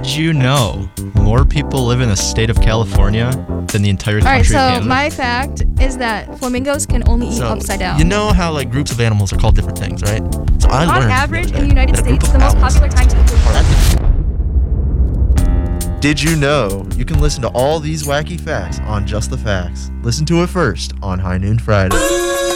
Did you know more people live in the state of California than the entire country Alright, of so Canada? my fact is that flamingos can only eat upside down. You know how like groups of animals are called different things, right? So I On learned average, the in other the day United that a group States, of the most owls popular time to eat are- Did you know you can listen to all these wacky facts on Just the Facts? Listen to it first on High Noon Friday.